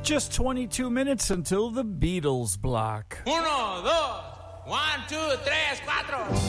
Just 22 minutes until the Beatles block. 1, 2, 1, 2, 3, 4.